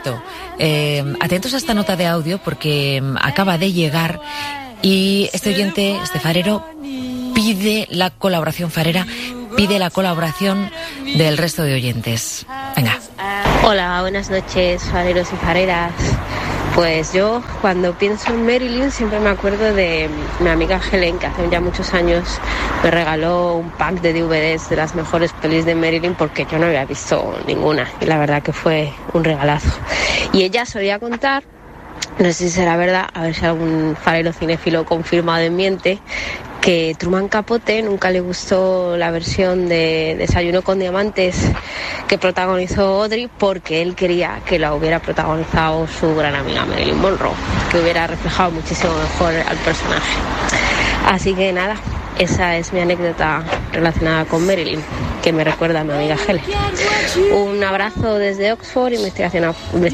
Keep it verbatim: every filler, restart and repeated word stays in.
cierto, eh, atentos a esta nota de audio porque acaba de llegar y este oyente, este farero, pide la colaboración farera, pide la colaboración del resto de oyentes. Venga. Hola, buenas noches, fareros y fareras. Pues yo, cuando pienso en Marilyn, siempre me acuerdo de mi amiga Helen, que hace ya muchos años me regaló un pack de D V Ds de las mejores pelis de Marilyn porque yo no había visto ninguna y la verdad que fue un regalazo. Y ella solía contar, no sé si será verdad, a ver si algún farero cinéfilo confirma o desmiente, que Truman Capote nunca le gustó la versión de Desayuno con Diamantes que protagonizó Audrey porque él quería que la hubiera protagonizado su gran amiga Marilyn Monroe, que hubiera reflejado muchísimo mejor al personaje. Así que nada, esa es mi anécdota relacionada con Marilyn, que me recuerda a mi amiga Helen. Un abrazo desde Oxford, investigación, investigación